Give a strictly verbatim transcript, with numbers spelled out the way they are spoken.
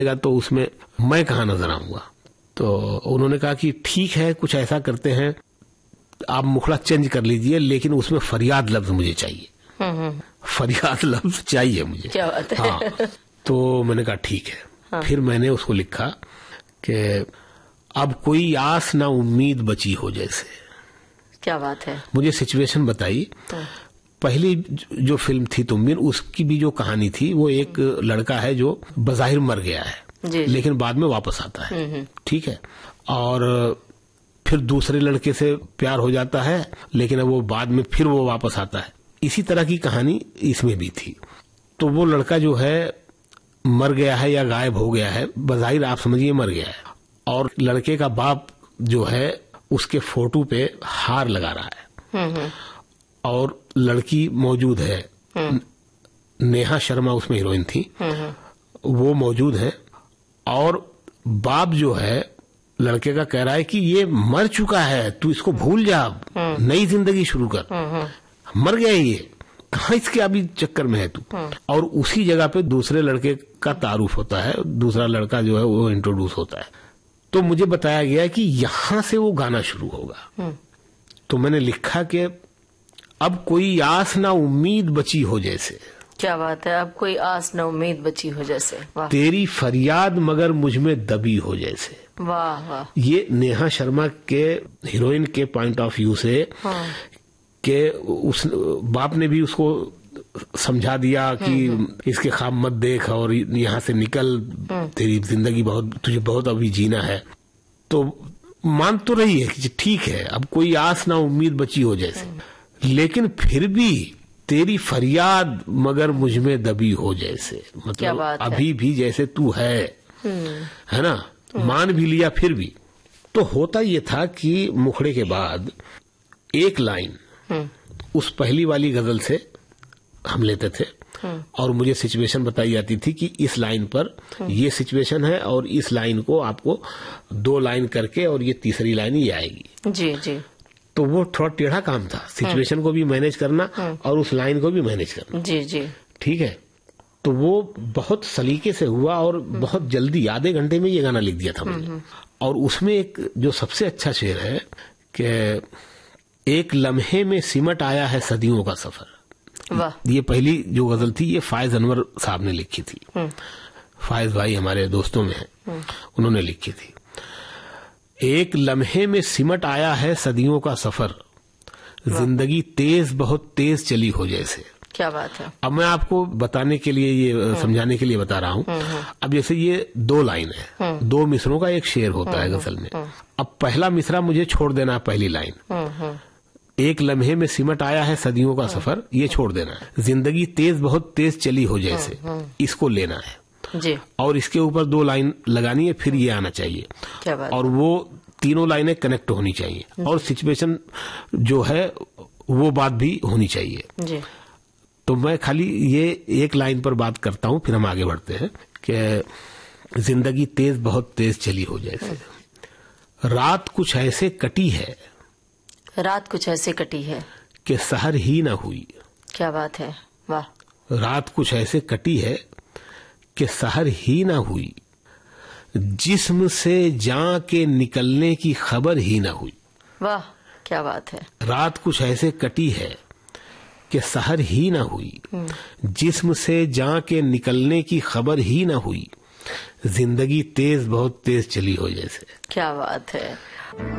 तो उसमें मैं कहाँ नजर आऊंगा। तो उन्होंने कहा कि ठीक है, कुछ ऐसा करते हैं, आप मुखड़ा चेंज कर लीजिए, लेकिन उसमें फरियाद लफ्ज मुझे चाहिए। फरियाद लफ्ज चाहिए मुझे। क्या बात है। हाँ, तो मैंने कहा ठीक है। हाँ। फिर मैंने उसको लिखा कि अब कोई आस ना उम्मीद बची हो जैसे। क्या बात है। मुझे सिचुएशन बताई। हाँ। पहली जो फिल्म थी तुम, उसकी भी जो कहानी थी, वो एक लड़का है जो बज़ाहिर मर गया है, जी, लेकिन बाद में वापस आता है, ठीक है, और फिर दूसरे लड़के से प्यार हो जाता है, लेकिन अब वो बाद में फिर वो वापस आता है। इसी तरह की कहानी इसमें भी थी। तो वो लड़का जो है मर गया है या गायब हो गया है, बज़ाहिर आप समझिए मर गया है, और लड़के का बाप जो है उसके फोटो पे हार लगा रहा है, और लड़की मौजूद है, नेहा शर्मा उसमें हीरोइन थी, वो मौजूद है, और बाप जो है लड़के का कह रहा है कि ये मर चुका है, तू इसको भूल जा, नई जिंदगी शुरू कर, मर गया ये, कहाँ इसके अभी चक्कर में है तू। और उसी जगह पे दूसरे लड़के का तारुफ होता है, दूसरा लड़का जो है वो इंट्रोड्यूस होता है। तो मुझे बताया गया कि यहां से वो गाना शुरू होगा। तो मैंने लिखा कि अब कोई आस ना उम्मीद बची हो जैसे। क्या बात है। अब कोई आस न उम्मीद बची हो जैसे। वाह। तेरी फरियाद मगर मुझ में दबी हो जैसे। वाह वाह। ये नेहा शर्मा के हीरोइन के पॉइंट ऑफ व्यू से, हाँ, के उस बाप ने भी उसको समझा दिया कि इसके ख्वाब मत देख और यहाँ से निकल, तेरी जिंदगी बहुत, तुझे बहुत अभी जीना है। तो मान तो रही है कि ठीक है, अब कोई आस ना उम्मीद बची हो जैसे, लेकिन फिर भी तेरी फरियाद मगर मुझ में दबी हो जैसे। मतलब अभी भी जैसे तू है, है ना, मान भी लिया फिर भी। तो होता ये था कि मुखड़े के बाद एक लाइन उस पहली वाली गजल से हम लेते थे, और मुझे सिचुएशन बताई जाती थी कि इस लाइन पर ये सिचुएशन है, और इस लाइन को आपको दो लाइन करके और ये तीसरी लाइन ही आएगी। जी जी। तो वो थोड़ा टेढ़ा काम था, सिचुएशन को भी मैनेज करना और उस लाइन को भी मैनेज करना। जी जी। ठीक है। तो वो बहुत सलीके से हुआ और बहुत जल्दी, आधे घंटे में ये गाना लिख दिया था मैंने। और उसमें एक जो सबसे अच्छा शेर है कि एक लम्हे में सिमट आया है सदियों का सफर। वाह। ये पहली जो गजल थी, ये फायज अनवर साहब ने लिखी थी। फायज भाई हमारे दोस्तों में हैं, उन्होंने लिखी थी। एक लम्हे में सिमट आया है सदियों का सफर, जिंदगी तेज बहुत तेज चली हो जैसे। क्या बात है। अब मैं आपको बताने के लिए, ये समझाने के लिए बता रहा हूँ। अब जैसे ये दो लाइन है, दो मिसरों का एक शेर होता है गजल में। अब पहला मिसरा मुझे छोड़ देना है, पहली लाइन, एक लम्हे में सिमट आया है सदियों का सफर, ये छोड़ देना है। जिंदगी तेज बहुत तेज चली हो जैसे, इसको लेना है जी। और इसके ऊपर दो लाइन लगानी है, फिर ये आना चाहिए। क्या बात। और वो तीनों लाइनें कनेक्ट होनी चाहिए, और सिचुएशन जो है वो बात भी होनी चाहिए जी। तो मैं खाली ये एक लाइन पर बात करता हूँ, फिर हम आगे बढ़ते हैं कि जिंदगी तेज बहुत तेज चली हो जैसे, रात कुछ ऐसे कटी है, रात कुछ ऐसे कटी है कि सहर ही ना हुई। क्या बात है। वाह। रात कुछ ऐसे कटी है कि सहर ही ना हुई, जिस्म से जान के निकलने की खबर ही ना हुई। वाह क्या बात है। रात कुछ ऐसे कटी है कि सहर ही ना हुई, जिस्म से जान के निकलने की खबर ही ना हुई, जिंदगी तेज बहुत तेज चली हो जैसे। क्या बात है।